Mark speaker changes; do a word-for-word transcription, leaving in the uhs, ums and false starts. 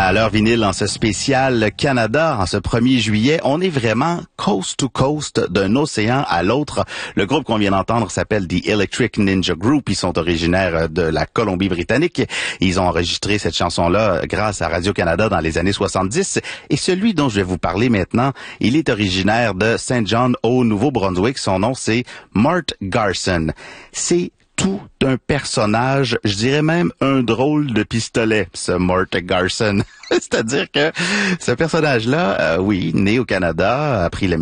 Speaker 1: À l'heure vinyle, en ce spécial Canada, en ce premier juillet, on est vraiment coast to coast d'un océan à l'autre. Le groupe qu'on vient d'entendre s'appelle The Electric Ninja Group. Ils sont originaires de la Colombie-Britannique. Ils ont enregistré cette chanson-là grâce à Radio-Canada dans les années soixante-dix. Et celui dont je vais vous parler maintenant, il est originaire de Saint John au Nouveau-Brunswick. Son nom, c'est Mart Garson. C'est tout un personnage, je dirais même un drôle de pistolet, ce Mart Garson. C'est-à-dire que ce personnage-là, euh, oui, né au Canada, a pris la